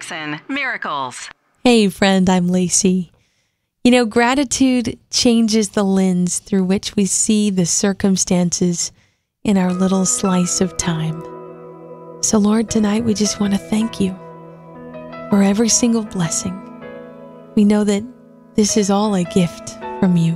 Jackson, Miracles. Hey, friend, I'm Lacey. You know, gratitude changes the lens through which we see the circumstances in our little slice of time. So, Lord, tonight we just want to thank you for every single blessing. We know that this is all a gift from you.